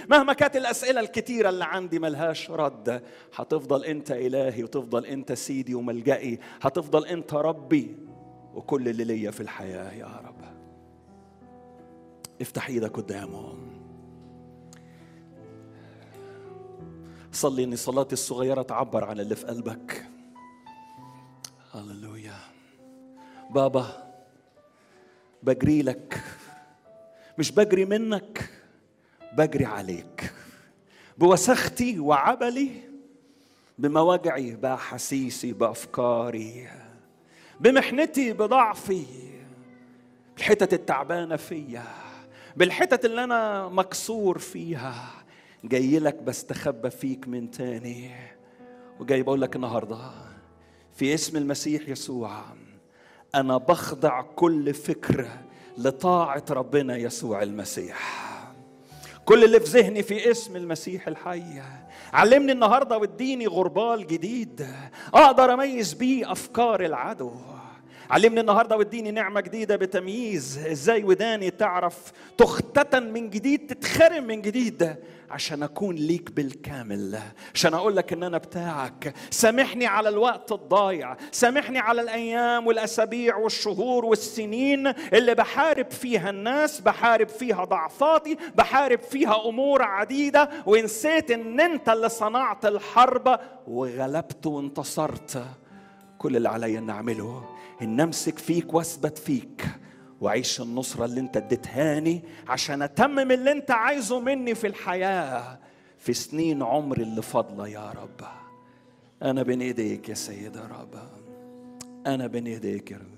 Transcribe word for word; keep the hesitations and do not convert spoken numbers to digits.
مهما كانت الأسئلة الكتيرة اللي عندي ملهاش رد، هتفضل أنت إلهي وتفضل أنت سيدي وملجئي، هتفضل أنت ربي وكل اللي ليا في الحياة يا رب. افتح ايدك قدامهم، صلي ان صلاتي الصغيرة تعبر عن اللي في قلبك. هللويا. بابا بجري لك، مش بجري منك، بجري عليك بوسختي وعبلي، بمواجعي، بأحاسيسي، بأفكاري، بمحنتي، بضعفي، بالحتت التعبانة فيا، بالحتت اللي أنا مكسور فيها. جاي لك بستخبى فيك من تاني، وجاي بقول لك النهاردة في اسم المسيح يسوع أنا بخضع كل فكر لطاعة ربنا يسوع المسيح. كل اللي في ذهني في اسم المسيح الحي. علمني النهاردة واديني غربال جديد أقدر أميز بيه أفكار العدو. علمني النهاردة واديني نعمة جديدة بتمييز ازاي وداني تعرف تختتن من جديد، تتخرم من جديد، عشان أكون ليك بالكامل، عشان أقول لك إن أنا بتاعك. سامحني على الوقت الضايع، سامحني على الأيام والأسابيع والشهور والسنين اللي بحارب فيها الناس، بحارب فيها ضعفاتي، بحارب فيها أمور عديدة، ونسيت إن أنت اللي صنعت الحرب وغلبت وانتصرت. كل اللي عليا إن أعمله إن أمسك فيك وأثبت فيك وأعيش النصرة اللي أنت اديتهاني عشان أتمم اللي أنت عايزه مني في الحياة في سنين عمري اللي فاضلة يا رب. أنا بين إيديك يا سيد يا رب، أنا بين إيديك يا رب.